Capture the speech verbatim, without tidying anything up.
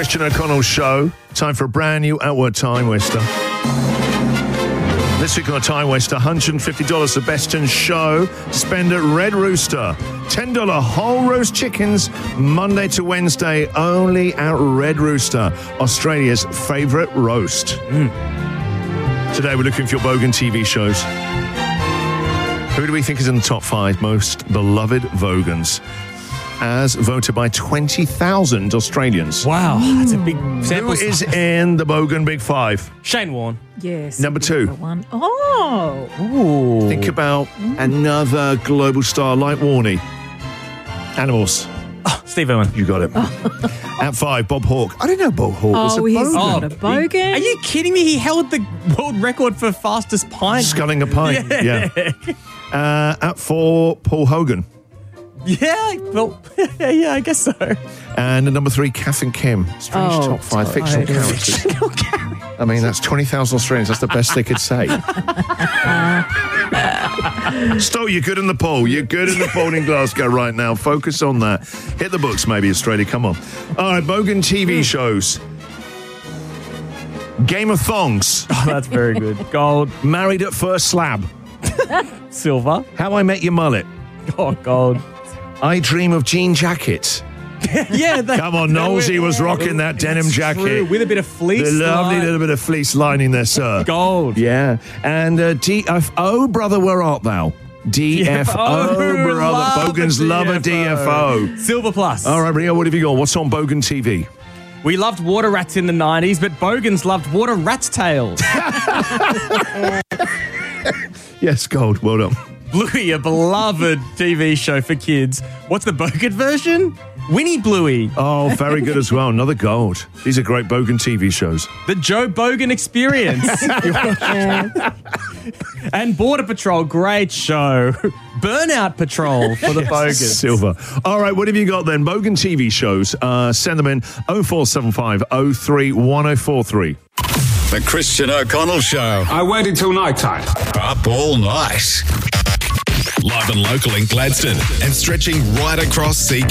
Christian O'Connell Show. Time for a brand new Outward Time Waster. This week on Time Waster, one hundred fifty dollars the best in show. Spend at Red Rooster. ten dollars whole roast chickens, Monday to Wednesday, only at Red Rooster, Australia's favourite roast. Mm. Today we're looking for your Bogan T V shows. Who do we think is in the top five most beloved Vogans? As voted by twenty thousand Australians. Wow, that's a big sample. Who is in the Bogan Big Five? Shane Warne. Yes. Number two. One. Oh. Ooh. Think about another global star like Warney. Animals. Oh, Steve Irwin. You got it. At five, Bob Hawke. I didn't know Bob Hawke was a Oh, he's Bogan. not a Bogan. Are you kidding me? He held the world record for fastest pint. Sculling a pint. Yeah. Yeah. Uh, at four, Paul Hogan. Yeah, well, yeah, I guess so. And at number three, Kath and Kim. Strange Oh, top five totally. fictional characters. I mean, that's twenty thousand Australians. That's the best they could say. Stowe, you're good in the poll. You're good in the poll in Glasgow right now. Focus on that. Hit the books, maybe, Australia. Come on. All right, Bogan T V shows. Game of Thongs. Oh, that's very good. Gold. Married at First Slab. Silver. How I Met Your Mullet. Oh, gold. I Dream of Jean Jackets. Yeah. That, Come on, Knowlesy was rocking that denim jacket. True, with a bit of fleece. The lovely line. little bit of fleece lining there, sir. Gold. Yeah. And uh, D F O, brother, where art thou? D F O, Oh, brother. love Bogan's the lover, D F O. Silver plus. All right, Rio, what have you got? What's on Bogan T V? We loved water rats in the nineties, but Bogans loved water rat's tails. Yes, Gold. Well done. Bluey, a beloved T V show for kids. What's the Bogan version? Winnie Bluey. Oh, very good as well. Another Gold. These are great Bogan T V shows. The Joe Bogan Experience. And Border Patrol, great show. Burnout Patrol for the Bogans. Silver. All right, what have you got then? Bogan T V shows. Uh, send them in oh four seven five oh three one oh four three. The Christian O'Connell Show. I waited till night time. Up all night. Live and local in Gladstone and stretching right across C